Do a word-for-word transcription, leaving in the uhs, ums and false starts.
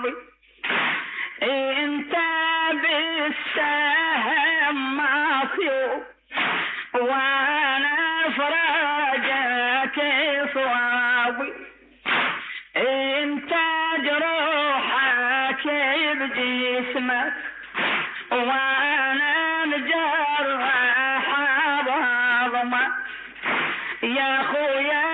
صوابي، انت بالسهم مصيوب وانا فرجك صوابي، انت جروحك بجسمك وانا مجرح بعظمه، يا خويا